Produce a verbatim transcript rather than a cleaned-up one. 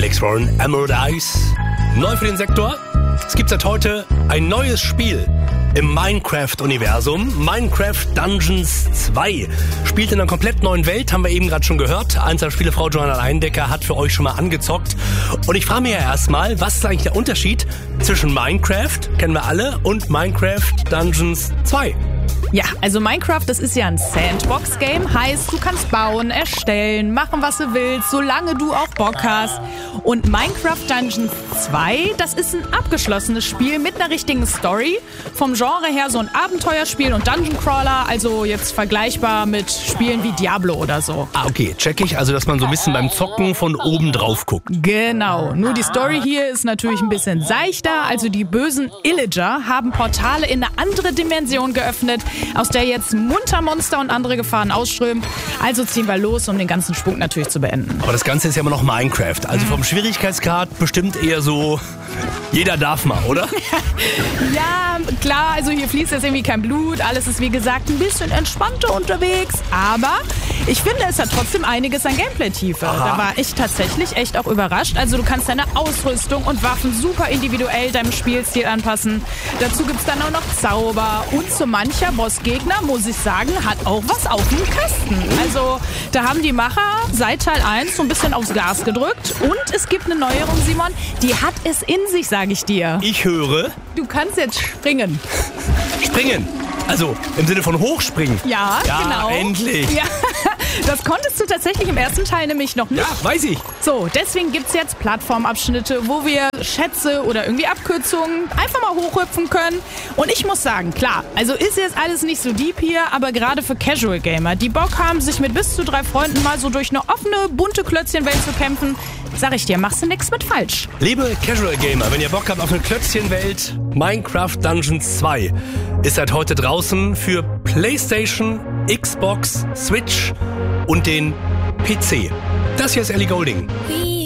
Alex Warren, Emerald Eyes. Neu für den Sektor. Es gibt seit heute ein neues Spiel im Minecraft-Universum. Minecraft Dungeons zwei. Spielt in einer komplett neuen Welt, haben wir eben gerade schon gehört. Einzelne Spielefrau Johanna Leindecker hat für euch schon mal angezockt. Und ich frage mich ja erstmal, was ist eigentlich der Unterschied zwischen Minecraft, kennen wir alle, und Minecraft Dungeons zwei? Ja, also Minecraft, das ist ja ein Sandbox-Game, heißt, du kannst bauen, erstellen, machen, was du willst, solange du auch Bock hast. Und Minecraft Dungeons zwei, das ist ein abgeschlossenes Spiel mit einer richtigen Story. Vom Genre her so ein Abenteuerspiel und Dungeon Crawler, also jetzt vergleichbar mit Spielen wie Diablo oder so. Ah, okay, check ich. Also, dass man so ein bisschen beim Zocken von oben drauf guckt. Genau, nur die Story hier ist natürlich ein bisschen seichter. Also die bösen Illager haben Portale in eine andere Dimension geöffnet, aus der jetzt munter Monster und andere Gefahren ausströmen. Also ziehen wir los, um den ganzen Spuk natürlich zu beenden. Aber das Ganze ist ja immer noch Minecraft. Also vom Schwierigkeitsgrad bestimmt eher so, jeder darf mal, oder? Ja, klar, also hier fließt jetzt irgendwie kein Blut. Alles ist, wie gesagt, ein bisschen entspannter unterwegs. Aber ich finde, es hat trotzdem einiges an Gameplay-Tiefe. Da war ich tatsächlich echt auch überrascht. Also du kannst deine Ausrüstung und Waffen super individuell deinem Spielstil anpassen. Dazu gibt's dann auch noch Zauber. Und so mancher Bossgegner, muss ich sagen, hat auch was auf dem Kasten. Also da haben die Macher seit Teil eins so ein bisschen aufs Gas gedrückt. Und es gibt eine Neuerung, Simon, die hat es in sich, sage ich dir. Ich höre. Du kannst jetzt springen. Springen? Also im Sinne von hochspringen? Ja, ja genau. Endlich. Ja, das konntest du tatsächlich im ersten Teil nämlich noch nicht. Ja, weiß ich. So, deswegen gibt's jetzt Plattformabschnitte, wo wir Schätze oder irgendwie Abkürzungen einfach mal hochhüpfen können. Und ich muss sagen, klar, also ist jetzt alles nicht so deep hier, aber gerade für Casual Gamer, die Bock haben, sich mit bis zu drei Freunden mal so durch eine offene, bunte Klötzchenwelt zu kämpfen, sag ich dir, machst du nichts mit falsch. Liebe Casual Gamer, wenn ihr Bock habt auf eine Klötzchenwelt, Minecraft Dungeons zwei ist seit heute draußen für PlayStation, Xbox, Switch und den P C. Das hier ist Ellie Goulding.